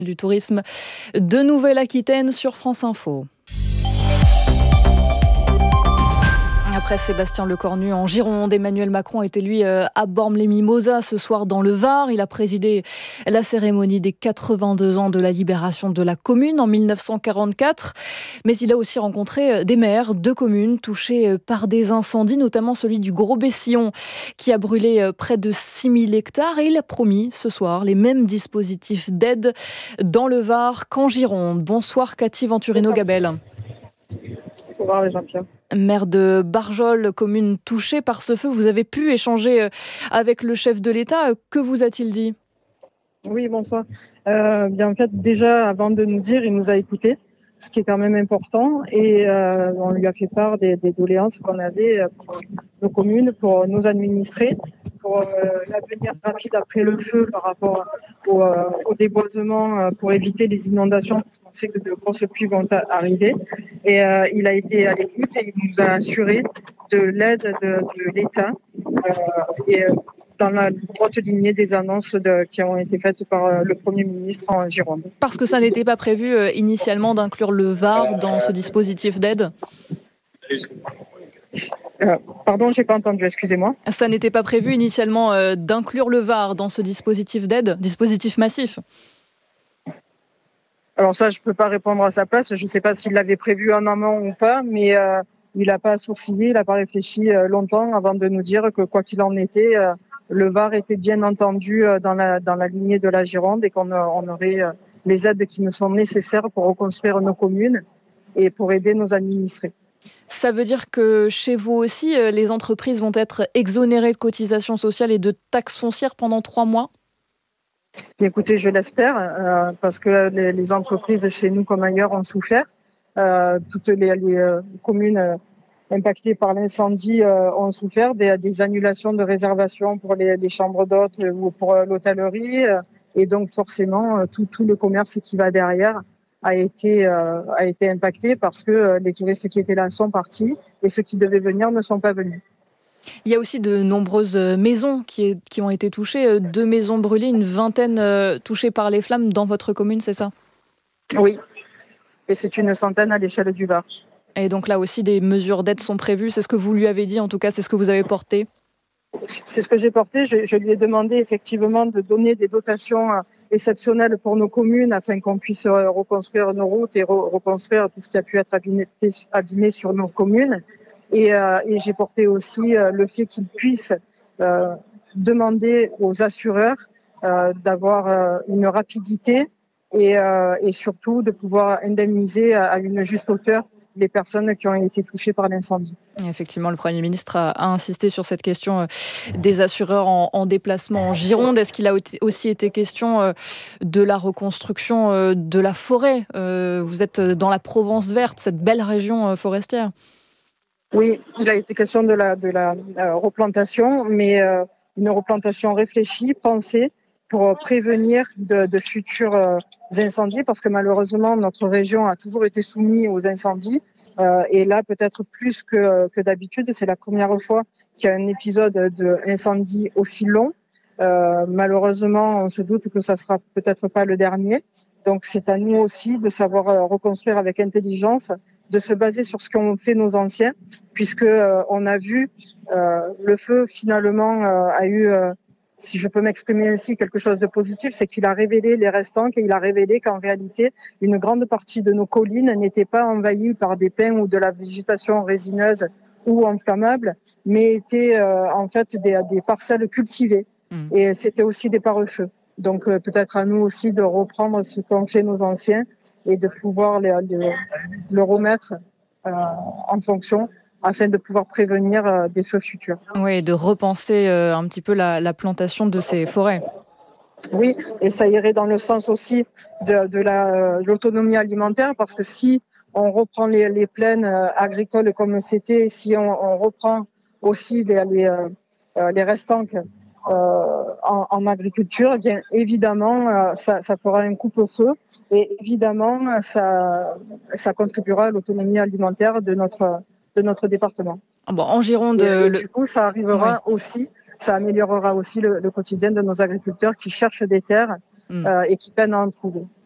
Du tourisme de Nouvelle-Aquitaine sur France Info. Après Sébastien Lecornu en Gironde, Emmanuel Macron était lui à Bormes-les-Mimosas ce soir dans le Var. Il a présidé la cérémonie des 82 ans de la libération de la commune en 1944. Mais il a aussi rencontré des maires de communes touchées par des incendies, notamment celui du Gros-Bessillon qui a brûlé près de 6000 hectares. Et il a promis ce soir les mêmes dispositifs d'aide dans le Var qu'en Gironde. Bonsoir Cathy Venturino-Gabel. Bonsoir Jean-Pierre. Maire de Barjol, commune touchée par ce feu, vous avez pu échanger avec le chef de l'État. Que vous a-t-il dit ? Oui, bonsoir. En fait, déjà, avant de nous dire, il nous a écoutés, ce qui est quand même important. Et on lui a fait part des doléances qu'on avait pour nos communes, pour nos administrés, pour l'avenir rapide après le feu par rapport au déboisement, pour éviter les inondations, parce qu'on sait que de grosses pluies vont arriver. Et il a été à l'écoute et il nous a assuré de l'aide de l'État dans la droite lignée des annonces qui ont été faites par le Premier ministre en Gironde. Parce que ça n'était pas prévu initialement d'inclure le Var dans ce dispositif d'aide ? Pardon, j'ai pas entendu, excusez-moi. Ça n'était pas prévu initialement d'inclure le Var dans ce dispositif d'aide, dispositif massif ? Alors ça, je peux pas répondre à sa place. Je sais pas s'il l'avait prévu en amont ou pas, mais il n'a pas sourcillé, il n'a pas réfléchi longtemps avant de nous dire que quoi qu'il en était, le Var était bien entendu dans la lignée de la Gironde et qu'on aurait les aides qui nous sont nécessaires pour reconstruire nos communes et pour aider nos administrés. Ça veut dire que chez vous aussi, les entreprises vont être exonérées de cotisations sociales et de taxes foncières pendant 3 mois ? Écoutez, je l'espère, parce que les entreprises chez nous comme ailleurs ont souffert. Toutes les communes impactées par l'incendie ont souffert des annulations de réservations pour les chambres d'hôtes ou pour l'hôtellerie. Et donc forcément, tout le commerce qui va derrière a été impacté parce que les touristes qui étaient là sont partis et ceux qui devaient venir ne sont pas venus. Il y a aussi de nombreuses maisons qui ont été touchées, 2 maisons brûlées, une vingtaine touchées par les flammes dans votre commune, c'est ça ? Oui, et c'est une centaine à l'échelle du Var. Et donc là aussi, des mesures d'aide sont prévues, c'est ce que vous lui avez dit, en tout cas, c'est ce que vous avez porté ? C'est ce que j'ai porté, je lui ai demandé effectivement de donner des dotations exceptionnelles pour nos communes afin qu'on puisse reconstruire nos routes et reconstruire tout ce qui a pu être abîmé sur nos communes. Et j'ai porté aussi le fait qu'ils puissent demander aux assureurs d'avoir une rapidité et surtout de pouvoir indemniser à une juste hauteur les personnes qui ont été touchées par l'incendie. Effectivement, le Premier ministre a insisté sur cette question des assureurs en déplacement en Gironde. Est-ce qu'il a aussi été question de la reconstruction de la forêt ? Vous êtes dans la Provence verte, cette belle région forestière. Oui, il a été question de la replantation, mais une replantation réfléchie, pensée, pour prévenir de futurs incendies, parce que malheureusement, notre région a toujours été soumise aux incendies. Et là, peut-être plus que d'habitude, c'est la première fois qu'il y a un épisode d'incendie aussi long. Malheureusement, on se doute que ça sera peut-être pas le dernier. Donc, c'est à nous aussi de savoir reconstruire avec intelligence, de se baser sur ce qu'ont fait nos anciens, puisque on a vu le feu finalement a eu, si je peux m'exprimer ainsi, quelque chose de positif, c'est qu'il a révélé les restants, qu'il a révélé qu'en réalité, une grande partie de nos collines n'était pas envahie par des pins ou de la végétation résineuse ou inflammable, mais étaient en fait des parcelles cultivées. Et c'était aussi des pare-feux. Donc peut-être à nous aussi de reprendre ce qu'ont fait nos anciens et de pouvoir le remettre en fonction afin de pouvoir prévenir des feux futurs. Oui, de repenser un petit peu la plantation de ces forêts. Oui, et ça irait dans le sens aussi de l'autonomie alimentaire, parce que si on reprend les plaines agricoles comme c'était, si on reprend aussi les restants en agriculture, bien évidemment, ça fera un coupe-feu et évidemment, ça contribuera à l'autonomie alimentaire de notre département. Bon, en Gironde, du coup, ça arrivera aussi, ça améliorera aussi le quotidien de nos agriculteurs qui cherchent des terres et qui peinent à en trouver.